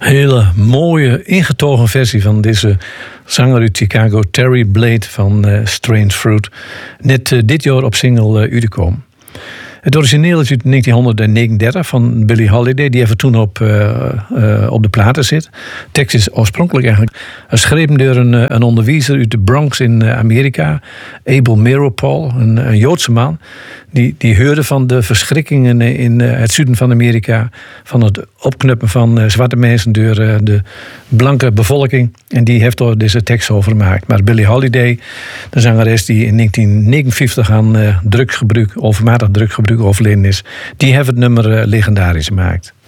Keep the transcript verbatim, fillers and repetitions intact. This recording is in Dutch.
Hele mooie, ingetogen versie van deze zanger uit Chicago, Terry Blade van uh, Strange Fruit. Net uh, dit jaar op single uh, uitgekomen. Het origineel is uit negentien negenendertig van Billie Holiday, die even toen op, uh, uh, op de platen zit. De tekst is oorspronkelijk eigenlijk geschreven door een, een onderwijzer uit de Bronx in uh, Amerika, Abel Meeropol, een, een Joodse man. Die, die hoorde van de verschrikkingen in uh, het zuiden van Amerika, van het opknuppen van uh, zwarte mensen door uh, de blanke bevolking. En die heeft er deze tekst over gemaakt. Maar Billie Holiday, de zangeres die in negentien negenenvijftig aan uh, drugsgebruik, overmatig drugsgebruik overleden is, die heeft het nummer uh, legendarisch gemaakt.